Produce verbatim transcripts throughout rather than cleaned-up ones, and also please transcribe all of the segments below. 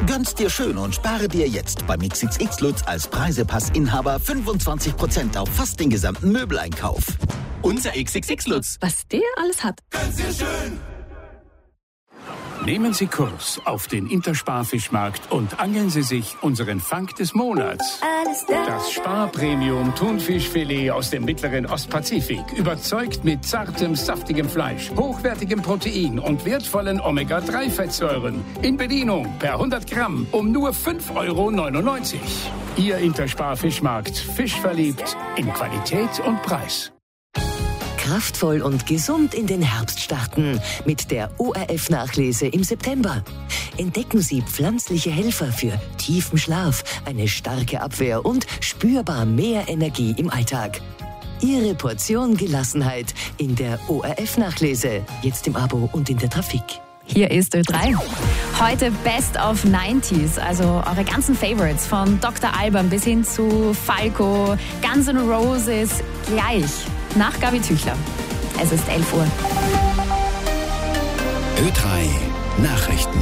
Gönn's dir schön und spare dir jetzt beim X X X Lutz als Preisepass-Inhaber fünfundzwanzig Prozent auf fast den gesamten Möbeleinkauf. Unser X X X Lutz. Was der alles hat. Gönn's dir schön. Nehmen Sie Kurs auf den Intersparfischmarkt und angeln Sie sich unseren Fang des Monats. Das Sparpremium Thunfischfilet aus dem mittleren Ostpazifik. Überzeugt mit zartem, saftigem Fleisch, hochwertigem Protein und wertvollen Omega drei Fettsäuren. In Bedienung per hundert Gramm um nur fünf Euro neunundneunzig. Ihr Intersparfischmarkt. Fisch verliebt in Qualität und Preis. Kraftvoll und gesund in den Herbst starten mit der O R F-Nachlese im September. Entdecken Sie pflanzliche Helfer für tiefen Schlaf, eine starke Abwehr und spürbar mehr Energie im Alltag. Ihre Portion Gelassenheit in der O R F-Nachlese. Jetzt im Abo und in der Trafik. Hier ist Ö drei. Heute Best of neunziger, also eure ganzen Favorites von Doktor Alban bis hin zu Falco, Guns N' Roses, gleich nach Gabi Tüchler. Es ist elf Uhr. Ö drei Nachrichten.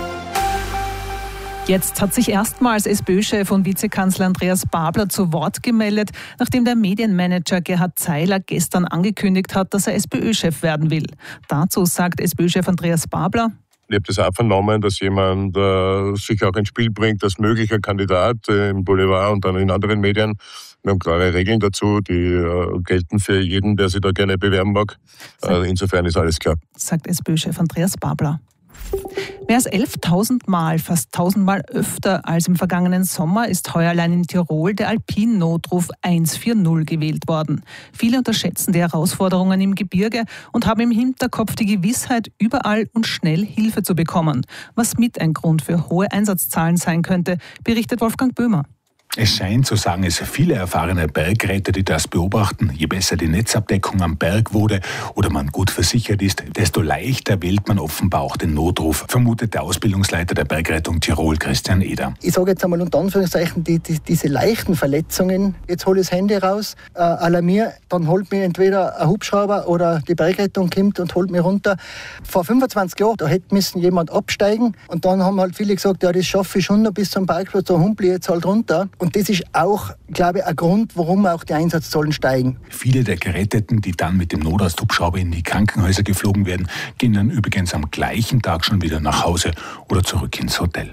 Jetzt hat sich erstmals SPÖ-Chef und Vizekanzler Andreas Babler zu Wort gemeldet, nachdem der Medienmanager Gerhard Zeiler gestern angekündigt hat, dass er SPÖ-Chef werden will. Dazu sagt SPÖ-Chef Andreas Babler: Ich habe das auch vernommen, dass jemand äh, sich auch ins Spiel bringt als möglicher Kandidat äh, im Boulevard und dann in anderen Medien. Wir haben klare Regeln dazu, die äh, gelten für jeden, der sich da gerne bewerben mag. Äh, insofern ist alles klar. Sagt SPÖ-Chef Andreas Babler. Mehr als elftausend Mal, fast tausend Mal öfter als im vergangenen Sommer, ist heuer allein in Tirol der Alpin-Notruf eins vier null gewählt worden. Viele unterschätzen die Herausforderungen im Gebirge und haben im Hinterkopf die Gewissheit, überall und schnell Hilfe zu bekommen. Was mit ein Grund für hohe Einsatzzahlen sein könnte, berichtet Wolfgang Böhmer. Es scheint, so sagen es viele erfahrene Bergretter, die das beobachten, je besser die Netzabdeckung am Berg wurde oder man gut versichert ist, desto leichter wählt man offenbar auch den Notruf, vermutet der Ausbildungsleiter der Bergrettung Tirol, Christian Eder. Ich sage jetzt einmal unter Anführungszeichen, die, die, diese leichten Verletzungen, jetzt hole ich das Handy raus, äh, alarmiere, dann holt mir entweder ein Hubschrauber oder die Bergrettung kommt und holt mich runter. Vor fünfundzwanzig Jahren, da hätte müssen jemand absteigen und dann haben halt viele gesagt, ja, das schaffe ich schon noch bis zum Parkplatz, da humpel ich jetzt halt runter. Und das ist auch, glaube ich, ein Grund, warum auch die Einsatzzahlen steigen. Viele der Geretteten, die dann mit dem Notarzthubschrauber in die Krankenhäuser geflogen werden, gehen dann übrigens am gleichen Tag schon wieder nach Hause oder zurück ins Hotel.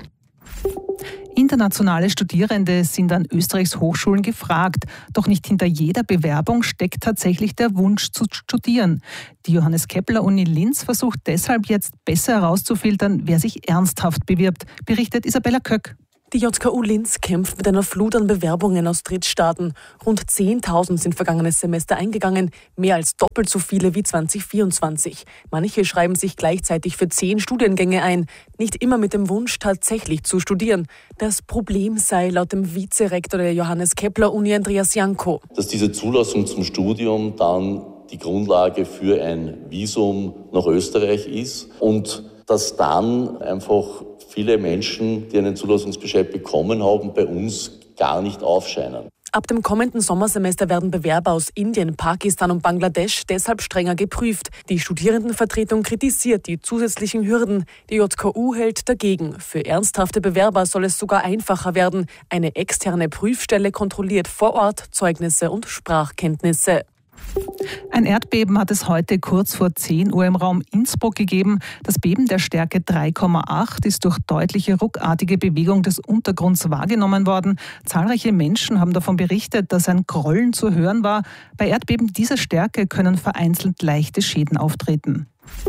Internationale Studierende sind an Österreichs Hochschulen gefragt. Doch nicht hinter jeder Bewerbung steckt tatsächlich der Wunsch zu studieren. Die Johannes Kepler Uni Linz versucht deshalb jetzt besser herauszufiltern, wer sich ernsthaft bewirbt, berichtet Isabella Köck. Die J K U Linz kämpft mit einer Flut an Bewerbungen aus Drittstaaten. Rund zehntausend sind vergangenes Semester eingegangen, mehr als doppelt so viele wie zwanzig vierundzwanzig. Manche schreiben sich gleichzeitig für zehn Studiengänge ein, nicht immer mit dem Wunsch, tatsächlich zu studieren. Das Problem sei laut dem Vizerektor der Johannes Kepler Uni Andreas Janko, dass diese Zulassung zum Studium dann die Grundlage für ein Visum nach Österreich ist und dass dann einfach viele Menschen, die einen Zulassungsbescheid bekommen haben, bei uns gar nicht aufscheinen. Ab dem kommenden Sommersemester werden Bewerber aus Indien, Pakistan und Bangladesch deshalb strenger geprüft. Die Studierendenvertretung kritisiert die zusätzlichen Hürden. Die J K U hält dagegen. Für ernsthafte Bewerber soll es sogar einfacher werden. Eine externe Prüfstelle kontrolliert vor Ort Zeugnisse und Sprachkenntnisse. Ein Erdbeben hat es heute kurz vor zehn Uhr im Raum Innsbruck gegeben. Das Beben der Stärke drei Komma acht ist durch deutliche ruckartige Bewegung des Untergrunds wahrgenommen worden. Zahlreiche Menschen haben davon berichtet, dass ein Grollen zu hören war. Bei Erdbeben dieser Stärke können vereinzelt leichte Schäden auftreten.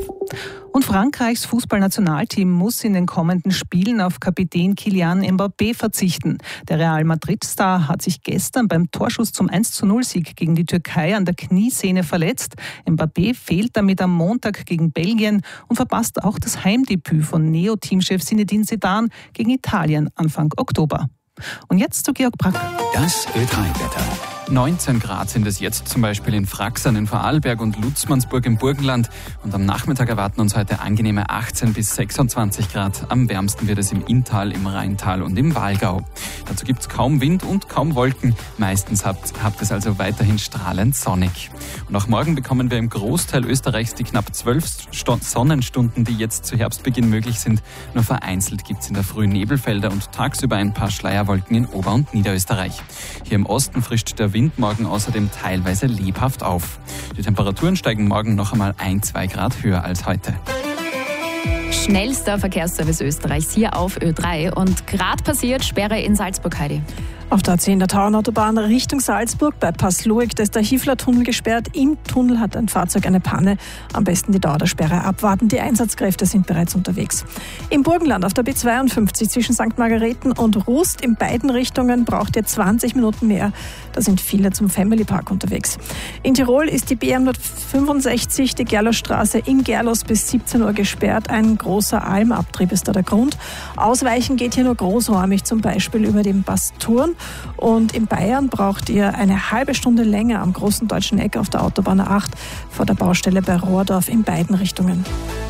Und Frankreichs Fußballnationalteam muss in den kommenden Spielen auf Kapitän Kylian Mbappé verzichten. Der Real Madrid-Star hat sich gestern beim Torschuss zum eins zu null Sieg gegen die Türkei an der Kniesehne verletzt. Mbappé fehlt damit am Montag gegen Belgien und verpasst auch das Heimdebüt von Neo-Teamchef Zinedine Zidane gegen Italien Anfang Oktober. Und jetzt zu Georg Brack. Das Ö drei Wetter. neunzehn Grad sind es jetzt zum Beispiel in Fraxern in Vorarlberg und Lutzmannsburg im Burgenland. Und am Nachmittag erwarten uns heute angenehme achtzehn bis sechsundzwanzig Grad. Am wärmsten wird es im Inntal, im Rheintal und im Walgau. Dazu gibt es kaum Wind und kaum Wolken. Meistens habt, habt es also weiterhin strahlend sonnig. Und auch morgen bekommen wir im Großteil Österreichs die knapp zwölf Sonnenstunden, die jetzt zu Herbstbeginn möglich sind. Nur vereinzelt gibt es in der Früh Nebelfelder und tagsüber ein paar Schleierwolken in Ober- und Niederösterreich. Hier im Osten frischt der Wind morgen außerdem teilweise lebhaft auf. Die Temperaturen steigen morgen noch einmal ein, zwei Grad höher als heute. Schnellster Verkehrsservice Österreichs hier auf Ö drei und gerade passiert Sperre in Salzburg, Heidi. Auf der A zehn der Tauernautobahn Richtung Salzburg bei Passloig, da ist der Hifler-Tunnel gesperrt. Im Tunnel hat ein Fahrzeug eine Panne. Am besten die Dauer der Sperre abwarten. Die Einsatzkräfte sind bereits unterwegs. Im Burgenland auf der B zweiundfünfzig zwischen Sankt Margareten und Rust in beiden Richtungen braucht ihr zwanzig Minuten mehr. Da sind viele zum Family Park unterwegs. In Tirol ist die B hundertfünfundsechzig, die Gerlosstraße in Gerlos bis siebzehn Uhr gesperrt. Ein großer Almabtrieb ist da der Grund. Ausweichen geht hier nur großräumig, zum Beispiel über den Basturn. Und in Bayern braucht ihr eine halbe Stunde länger am großen deutschen Eck auf der Autobahn A acht vor der Baustelle bei Rohrdorf in beiden Richtungen.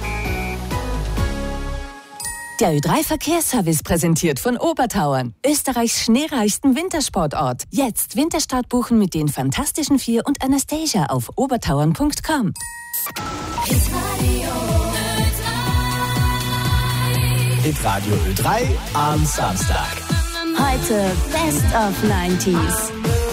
Der Ö drei Verkehrsservice präsentiert von Obertauern, Österreichs schneereichsten Wintersportort. Jetzt Winterstart buchen mit den Fantastischen Vier und Anastasia auf obertauern punkt com. Hitradio Ö drei am Samstag. Heute Best of neunziger.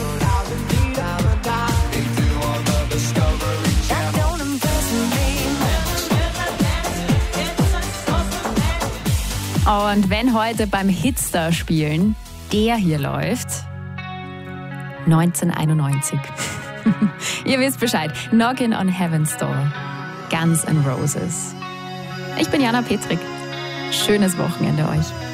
Und wenn heute beim Hitstar spielen der hier läuft, neunzehnhunderteinundneunzig. Ihr wisst Bescheid. Knockin' on Heaven's Door. Guns N' Roses. Ich bin Jana Petrik. Schönes Wochenende euch.